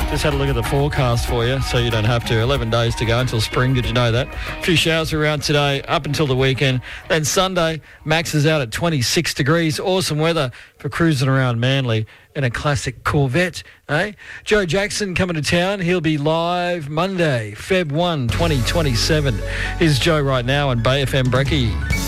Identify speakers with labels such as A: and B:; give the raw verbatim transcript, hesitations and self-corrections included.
A: Just had a look at the forecast for you, so you don't have to. eleven days to go until spring. Did you know that? A few showers around today, up until the weekend. Then Sunday, max is out at twenty-six degrees. Awesome weather for cruising around Manly in a classic Corvette, eh? Joe Jackson coming to town. He'll be live Monday, February first, twenty twenty-seven. Here's Joe right now on Bay F M Brekkie.